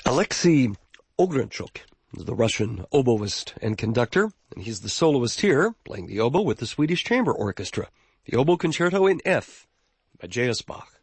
Alexei Ogrenchuk is the Russian oboist and conductor, and he's the soloist here, playing the oboe with the Swedish Chamber Orchestra. The Oboe Concerto in F by J.S. Bach.